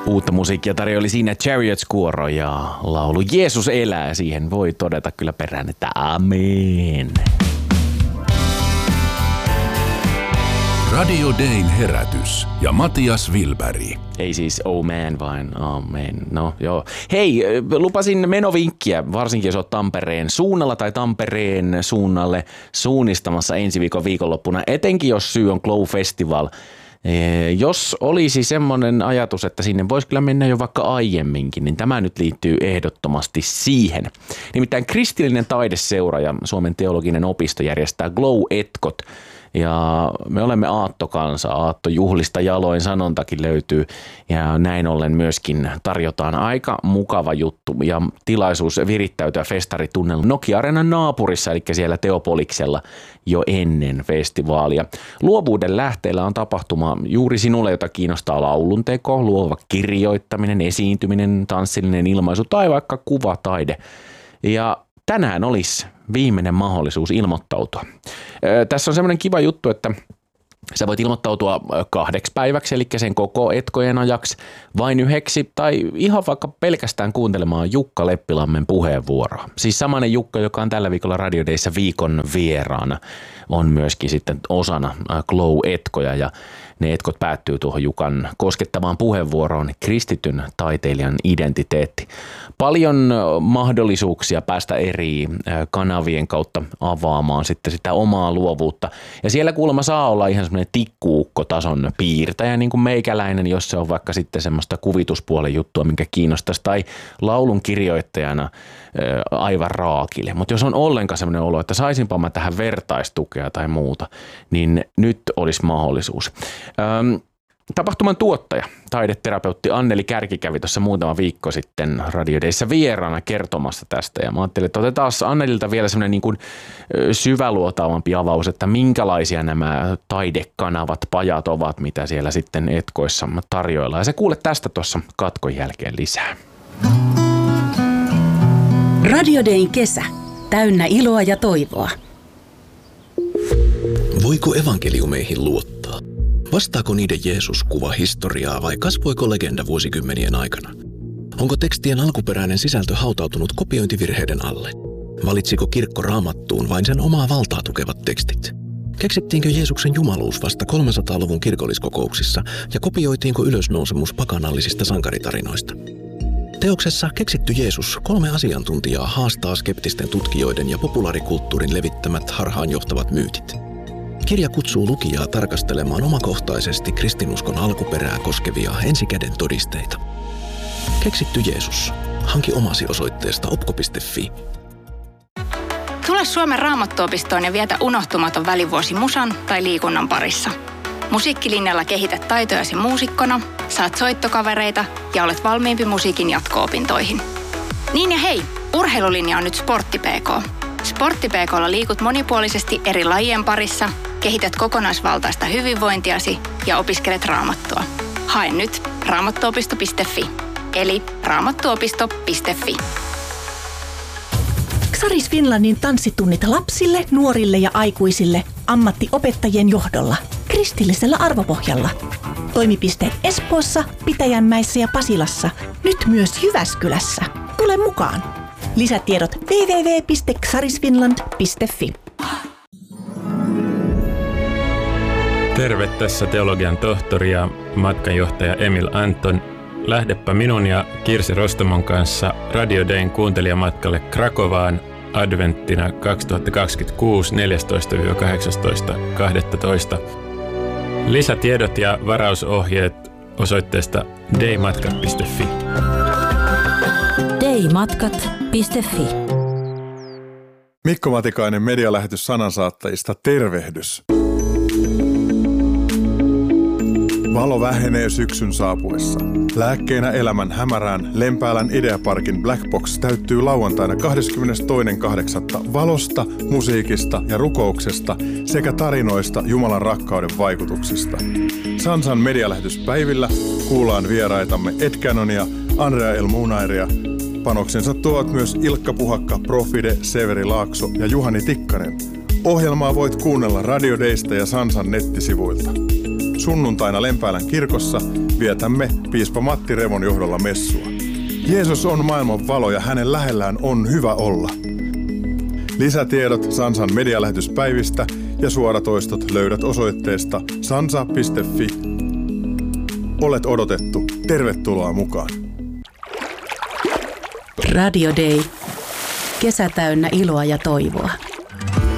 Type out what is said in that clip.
Uutta musiikkia tarjoili siinä Chariots-kuoro ja laulu Jeesus elää. Siihen voi todeta kyllä perään, että amen. Radio Dayn herätys ja Matias Wilberg. Ei siis oh man, vaan amen. No joo. Hei, lupasin menovinkkiä, varsinkin jos olet Tampereen suunnalla tai Tampereen suunnalle suunnistamassa ensi viikon viikonloppuna, etenkin jos syy on Glow Festival. Jos olisi semmoinen ajatus, että sinne voisi kyllä mennä jo vaikka aiemminkin, niin tämä nyt liittyy ehdottomasti siihen. Nimittäin kristillinen taideseura ja Suomen teologinen opisto järjestää Glow-etkot. Ja me olemme aattokansa, aattojuhlista jaloin sanontakin löytyy ja näin ollen myöskin tarjotaan aika mukava juttu ja tilaisuus virittäytyä festaritunnelma Nokia-areenan naapurissa, eli siellä Teopoliksella jo ennen festivaalia. Luovuuden lähteellä on tapahtuma juuri sinulle, jota kiinnostaa laulunteko, luova kirjoittaminen, esiintyminen, tanssillinen ilmaisu tai vaikka kuvataide. Ja tänään olisi viimeinen mahdollisuus ilmoittautua. Tässä on semmoinen kiva juttu, että sä voit ilmoittautua 2 päiväksi, eli sen koko etkojen ajaksi, vain 1 tai ihan vaikka pelkästään kuuntelemaan Jukka Leppilammen puheenvuoroa. Siis samainen Jukka, joka on tällä viikolla Radio Dayssä viikon vieraana, on myöskin sitten osana Glow-etkoja ja ne etkot päättyy tuohon Jukan koskettavaan puheenvuoroon, kristityn taiteilijan identiteetti. Paljon mahdollisuuksia päästä eri kanavien kautta avaamaan sitten sitä omaa luovuutta. Ja siellä kuulemma saa olla ihan semmoinen tikkuukkotason piirtäjä, niin kuin meikäläinen, jos se on vaikka sitten semmoista kuvituspuolen juttua, minkä kiinnostaisi, tai laulun kirjoittajana aivan raakille. Mutta jos on ollenkaan semmoinen olo, että saisinpa mä tähän vertaistukea tai muuta, niin nyt olisi mahdollisuus. Tapahtuman tuottaja, taideterapeutti Anneli Kärki kävi tuossa muutama viikko sitten Radio Dayssä vieraana kertomassa tästä. Ja mä ajattelin, että otetaan Annelilta vielä semmoinen niin kuin syväluotaavampi avaus, että minkälaisia nämä taidekanavat, pajat ovat, mitä siellä sitten etkoissa tarjoillaan. Ja se kuulet tästä tuossa katkon jälkeen lisää. Radio Dayn kesä. Täynnä iloa ja toivoa. Voiko evankeliumeihin luottaa? Vastaako niiden Jeesus kuva historiaa vai kasvoiko legenda vuosikymmenien aikana? Onko tekstien alkuperäinen sisältö hautautunut kopiointivirheiden alle? Valitsiko kirkko Raamattuun vain sen omaa valtaa tukevat tekstit? Keksittiinkö Jeesuksen jumaluus vasta 300-luvun kirkolliskokouksissa ja kopioitiinko ylösnousemus pakanallisista sankaritarinoista? Teoksessa Keksitty Jeesus 3 asiantuntijaa haastaa skeptisten tutkijoiden ja populaarikulttuurin levittämät harhaanjohtavat myytit. Kirja kutsuu lukijaa tarkastelemaan omakohtaisesti kristinuskon alkuperää koskevia ensikäden todisteita. Keksitty Jeesus. Hanki omasi osoitteesta opko.fi. Tule Suomen Raamattuopistoon ja vietä unohtumaton välivuosi musan tai liikunnan parissa. Musiikkilinjalla kehität taitojasi muusikkona, saat soittokavereita ja olet valmiimpi musiikin jatko-opintoihin. Niin ja hei, urheilulinja on nyt Sportti PK. Sportti PK:lla liikut monipuolisesti eri lajien parissa, kehität kokonaisvaltaista hyvinvointiasi ja opiskelet raamattua. Hae nyt raamattuopisto.fi eli raamattuopisto.fi. Xaris Finlandin tanssitunnit lapsille, nuorille ja aikuisille ammattiopettajien johdolla, kristillisellä arvopohjalla. Toimipisteet Espoossa, Pitäjänmäessä ja Pasilassa, nyt myös Jyväskylässä. Tule mukaan! Lisätiedot www.xarisfinland.fi. Terve, tässä teologian tohtori ja matkanjohtaja Emil Anton. Lähdepä minun ja Kirsi Rostomon kanssa Radio Dayn kuuntelijamatkalle Krakovaan adventtina 2026 14-18.12. Lisätiedot ja varausohjeet osoitteesta daymatkat.fi. daymatkat.fi. Mikko Matikainen medialähetys sanansaattajista, tervehdys. Valo vähenee syksyn saapuessa. Lääkkeenä elämän hämärään Lempäälän Ideaparkin Black Box täyttyy lauantaina 22.8. valosta, musiikista ja rukouksesta sekä tarinoista Jumalan rakkauden vaikutuksista. Sansan medialähetyspäivillä kuullaan vieraitamme Ed Cannonia, Andrea El Munairia. Panoksensa tuovat myös Ilkka Puhakka, Profide, Severi Laakso ja Juhani Tikkanen. Ohjelmaa voit kuunnella Radio Daysta ja Sansan nettisivuilta. sunnuntaina Lempäälän kirkossa vietämme piispa Matti Revon johdolla messua. Jeesus on maailman valo ja hänen lähellään on hyvä olla. Lisätiedot Sansan medialähetyspäivistä ja suoratoistot löydät osoitteesta sansa.fi. Olet odotettu. Tervetuloa mukaan. Radio Day. Kesä täynnä iloa ja toivoa.